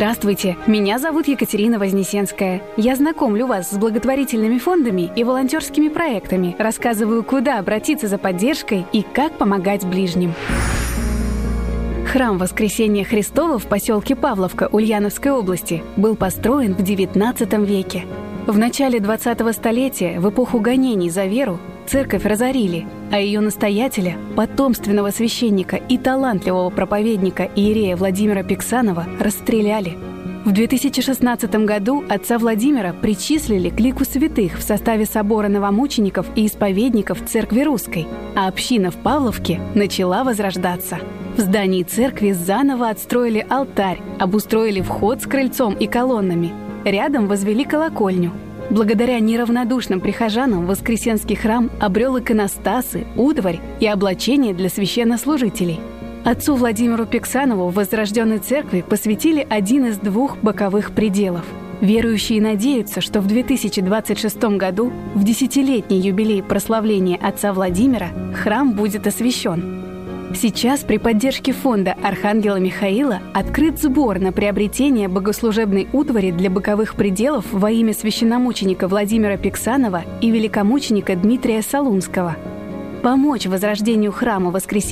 Здравствуйте, меня зовут Екатерина Вознесенская. Я знакомлю вас с благотворительными фондами и волонтерскими проектами, рассказываю, куда обратиться за поддержкой и как помогать ближним. Храм Воскресения Христова в поселке Павловка Ульяновской области был построен в XIX веке. В начале 20-го столетия, в эпоху гонений за веру, церковь разорили, а ее настоятеля, потомственного священника и талантливого проповедника иерея Владимира Пиксанова, расстреляли. В 2016 году отца Владимира причислили к лику святых в составе собора новомучеников и исповедников Церкви Русской, а община в Павловке начала возрождаться. В здании церкви заново отстроили алтарь, обустроили вход с крыльцом и колоннами. Рядом возвели колокольню. Благодаря неравнодушным прихожанам Воскресенский храм обрел иконостасы, удварь и облачение для священнослужителей. Отцу Владимиру Пиксанову в возрожденной церкви посвятили один из двух боковых пределов. Верующие надеются, что в 2026 году, в 10-летний юбилей прославления отца Владимира, храм будет освящен. Сейчас при поддержке фонда Архангела Михаила открыт сбор на приобретение богослужебной утвари для боковых пределов во имя священномученика Владимира Пиксанова и великомученика Дмитрия Солунского. Помочь возрождению храма Воскресения